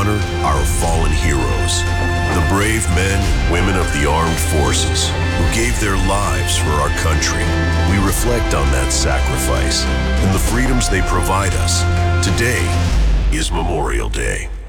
honor our fallen heroes, the brave men and women of the armed forces who gave their lives for our country. We reflect on that sacrifice and the freedoms they provide us. Today is Memorial Day.